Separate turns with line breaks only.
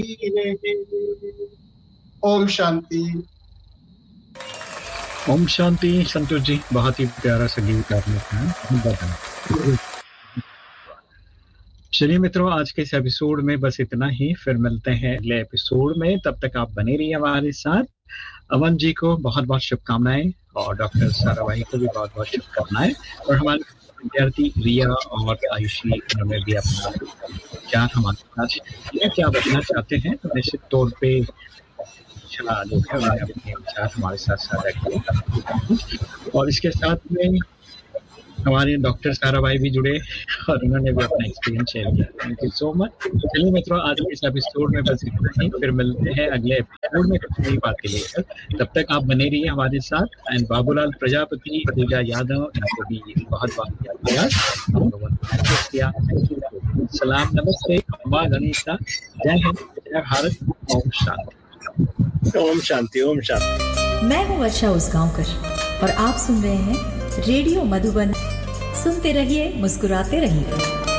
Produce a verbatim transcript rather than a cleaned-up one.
ओम शांति।
ओम शांति। संतोष जी, बहुत ही प्यारा संगीत आपने सुना। चलिए मित्रों, आज के इस एपिसोड में बस इतना ही। फिर मिलते हैं अगले एपिसोड में। तब तक आप बने रहिए हमारे साथ। अमन जी को बहुत बहुत शुभकामनाएं और डॉक्टर सारा भाई को भी बहुत बहुत शुभकामनाएं। और हमारे विद्यार्थी रिया और आयुषी, उन्होंने भी अपना विचार हमारे साथ शेयर किया। क्या बताना चाहते हैं, तो निश्चित तौर पे अच्छा जो है उन्होंने अपने विचार हमारे साथ साझा किए। और इसके साथ में हमारे डॉक्टर सारा भाई भी जुड़े और उन्होंने भी अपना एक्सपीरियंस शेयर किया। Thank you so much. चलिए मित्रों, आज के इस एपिसोड में बस इतना ही। फिर मिलते हैं अगले एपिसोड में कुछ नई बातें लेकर। तब तक आप बने रहिए हमारे साथ। एंड बाबूलाल प्रजापति, पूजा यादव, इनको भी बहुत बहुत याद हम लोगों ने मैसेज किया। Thank you. सलाम, नमस्ते, माँ गणेशा, जय हिंद, जय भारत, ओम शांति।
ओम शांति। ओम शांति।
मैं हूँ वर्षा उसगांवकर और आप सुन रहे हैं रेडियो मधुबन। सुनते रहिए, मुस्कुराते रहिए।